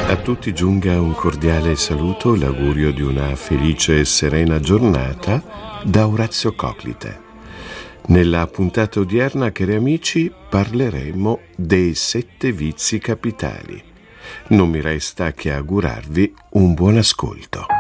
A tutti giunga un cordiale saluto, l'augurio di una felice e serena giornata da Orazio Coclite. Nella puntata odierna, cari amici, parleremo dei 7 vizi capitali. Non mi resta che augurarvi un buon ascolto.